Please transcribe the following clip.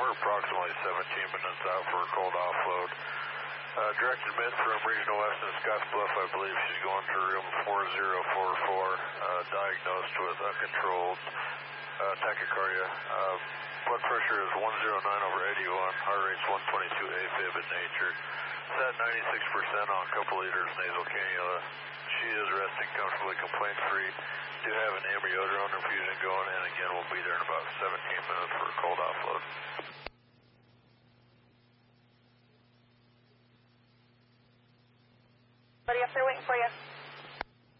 we're approximately 17 minutes out for a cold offload. Directed mid from Regional West in Scottsbluff, I believe she's going to room 4044, diagnosed with uncontrolled tachycardia. Blood pressure is 109/81, heart rate's 122 AFib in nature. It's at 96% on a couple liters nasal cannula. She is resting comfortably, complaint-free. Do have an ambriodrone infusion going, and again, we'll be there in about 17 minutes for a cold offload.